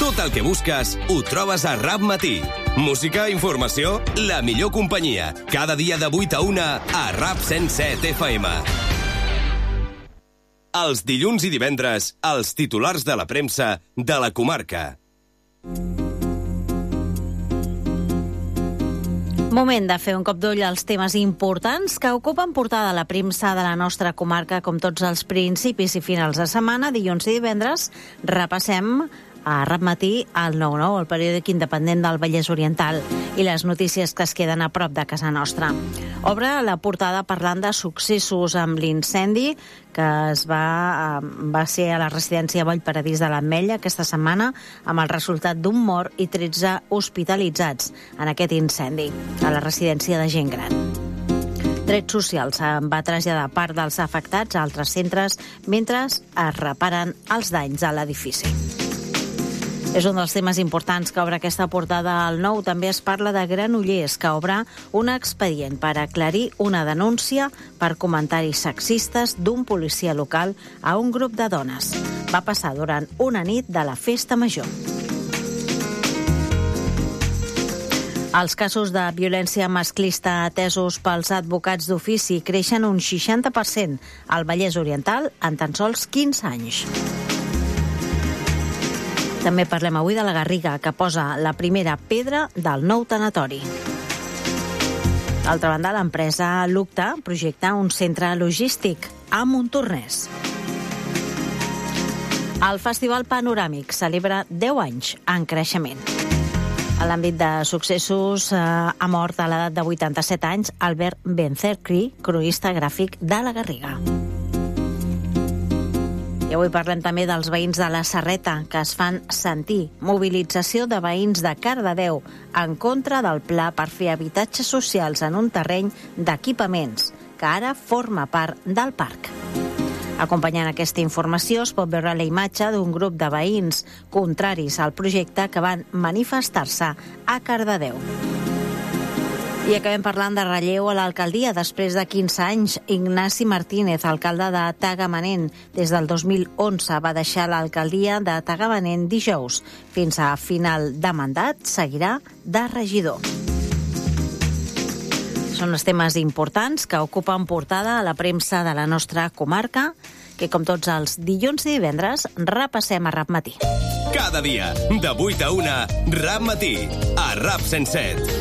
Tot el que busques ho trobes a Rap Matí. Música, informació, la millor companyia. Cada dia de 8 a 1 a Rap 107 FM. Els dilluns i divendres, els titulars de la premsa de la comarca. Moment de fer un cop d'ull als temes importants que ocupen portada la premsa de la nostra comarca. Com tots els principis i finals de setmana, dilluns i divendres, repassem a Rap Matí al 9-9, el periòdic independent del Vallès Oriental, i les notícies que es queden a prop de casa nostra. Obre la portada parlant de successos amb l'incendi que va ser a la residència Vallparadís de l'Ametlla aquesta setmana, amb el resultat d'un mort i 13 hospitalitzats en aquest incendi a la residència de gent gran. Drets Socials va traslladar part dels afectats a altres centres mentre es reparen els danys a l'edifici. És un dels temes importants que obre aquesta portada al 9. També es parla de Granollers, que obre un expedient per aclarir una denúncia per comentaris sexistes d'un policia local a un grup de dones. Va passar durant una nit de la festa major. Els casos de violència masclista atesos pels advocats d'ofici creixen un 60% al Vallès Oriental en tan sols 15 anys. També parlem avui de la Garriga, que posa la primera pedra del nou tanatori. D'altra banda, l'empresa Lucta projecta un centre logístic a Montornès. El Festival Panoràmic celebra 10 anys en creixement. A l'àmbit de successos, ha mort a l'edat de 87 anys Albert Bencercri, cronista gràfic de la Garriga. I avui parlem també dels veïns de la Serreta, que es fan sentir. Mobilització de veïns de Cardedeu en contra del pla per fer habitatges socials en un terreny d'equipaments, que ara forma part del parc. Acompanyant aquesta informació es pot veure la imatge d'un grup de veïns contraris al projecte que van manifestar-se a Cardedeu. I acabem parlant de relleu a l'alcaldia. Després de 15 anys, Ignasi Martínez, alcalde de Tagamanent, des del 2011 va deixar l'alcaldia de Tagamanent dijous. Fins a final de mandat seguirà de regidor. Són els temes importants que ocupen portada a la premsa de la nostra comarca, que com tots els dilluns i divendres repassem a Rap Matí. Cada dia, de 8 a 1, Rap Matí, a Rap 107.